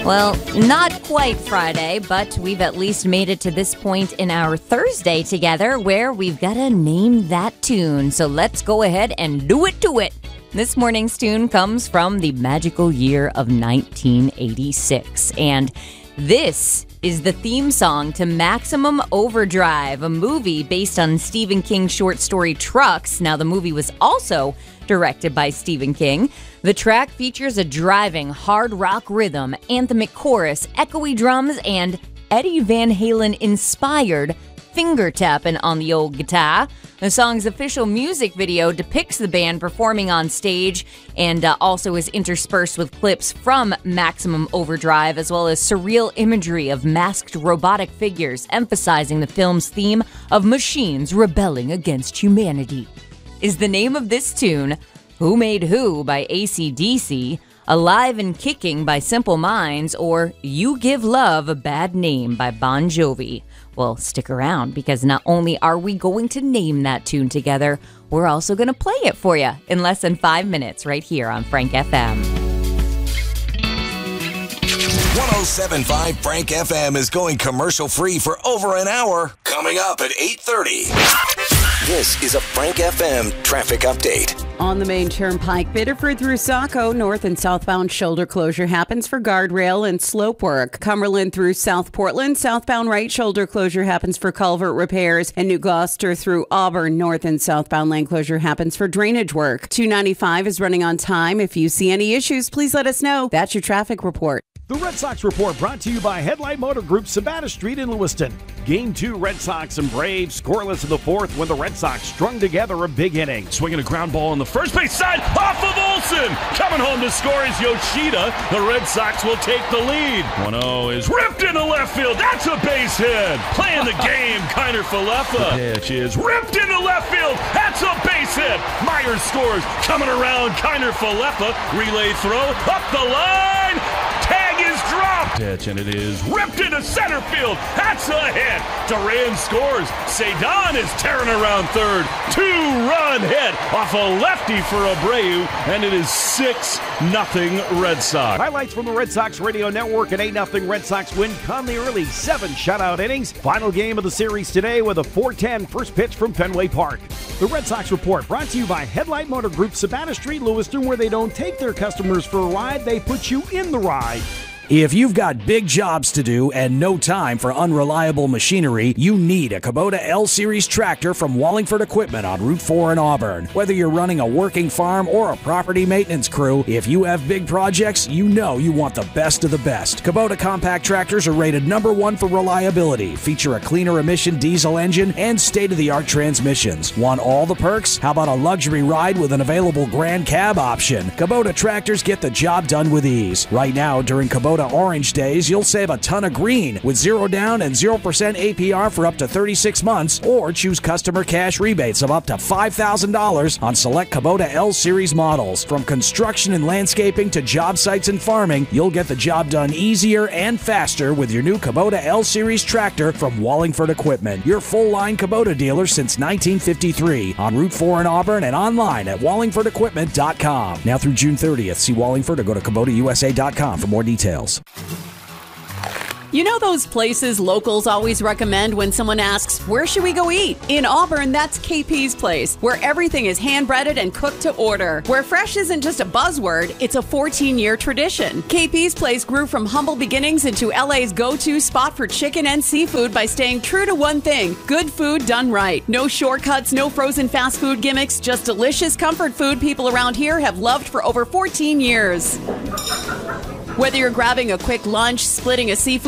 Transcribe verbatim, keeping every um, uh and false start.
Well, not quite Friday, but we've at least made it to this point in our Thursday together where we've got to name that tune. So let's go ahead and do it to it. This morning's tune comes from the magical year of nineteen eighty-six. And this is the theme song to Maximum Overdrive, a movie based on Stephen King's short story Trucks. Now, the movie was also directed by Stephen King. The track features a driving hard rock rhythm, anthemic chorus, echoey drums, and Eddie Van Halen-inspired finger tapping on the old guitar. The song's official music video depicts the band performing on stage and uh, also is interspersed with clips from Maximum Overdrive, as well as surreal imagery of masked robotic figures, emphasizing the film's theme of machines rebelling against humanity. Is the name of this tune Who Made Who by A C D C, Alive and Kicking by Simple Minds, or You Give Love a Bad Name by Bon Jovi? Well, stick around, because not only are we going to name that tune together, we're also going to play it for you in less than five minutes right here on Frank F M. one oh seven point five Frank F M is going commercial-free for over an hour. Coming up at eight thirty. This is a Frank F M traffic update. On the main turnpike, Biddeford through Saco, north and southbound shoulder closure happens for guardrail and slope work. Cumberland through South Portland, southbound right shoulder closure happens for culvert repairs. And New Gloucester through Auburn, north and southbound lane closure happens for drainage work. two ninety-five is running on time. If you see any issues, please let us know. That's your traffic report. The Red Sox Report brought to you by Headlight Motor Group, Savannah Street in Lewiston. Game two, Red Sox and Braves, scoreless in the fourth when the Red Sox strung together a big inning. Swinging a ground ball on the first base side, off of Olsen. Coming home to score is Yoshida. The Red Sox will take the lead. one oh is ripped into left field. That's a base hit. Playing the game, Kiner Falefa. The pitch is ripped into left field. That's a base hit. Myers scores. Coming around, Kiner Falefa. Relay throw, up the line. Tag is dropped. Pitch, and it is ripped into center field. That's a hit. Duran scores. Cedon is tearing around third. Two-run hit off a lefty for Abreu, and it is six nothing Red Sox. Highlights from the Red Sox Radio Network. An eight nothing Red Sox win come the early seven shutout innings. Final game of the series today with a four ten first pitch from Fenway Park. The Red Sox Report brought to you by Headlight Motor Group, Savannah Street, Lewiston, where they don't take their customers for a ride, they put you in the ride. If you've got big jobs to do and no time for unreliable machinery, you need a Kubota L-Series tractor from Wallingford Equipment on Route four in Auburn. Whether you're running a working farm or a property maintenance crew, if you have big projects, you know you want the best of the best. Kubota compact tractors are rated number one for reliability, feature a cleaner emission diesel engine, and state-of-the-art transmissions. Want all the perks? How about a luxury ride with an available Grand Cab option? Kubota tractors get the job done with ease. Right now, during Kubota Orange Days, you'll save a ton of green with zero down and zero percent A P R for up to thirty-six months, or choose customer cash rebates of up to five thousand dollars on select Kubota L-Series models. From construction and landscaping to job sites and farming, you'll get the job done easier and faster with your new Kubota L-Series tractor from Wallingford Equipment, your full-line Kubota dealer since nineteen fifty-three, on Route four in Auburn and online at wallingford equipment dot com. Now through June thirtieth, see Wallingford or go to kubota u s a dot com for more details. You know those places locals always recommend when someone asks, where should we go eat? In Auburn, that's K P's Place, where everything is hand-breaded and cooked to order. Where fresh isn't just a buzzword, it's a fourteen-year tradition. K P's Place grew from humble beginnings into L A's go-to spot for chicken and seafood by staying true to one thing, good food done right. No shortcuts, no frozen fast food gimmicks, just delicious comfort food people around here have loved for over fourteen years. Whether you're grabbing a quick lunch, splitting a seafood